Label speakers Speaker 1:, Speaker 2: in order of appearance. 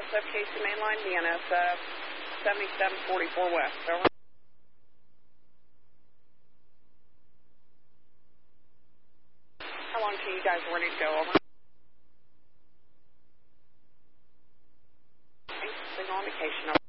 Speaker 1: FKC Mainline, DNS 7744 West. Over. How long till you guys are ready to go? Over. Okay, signal indication. Over.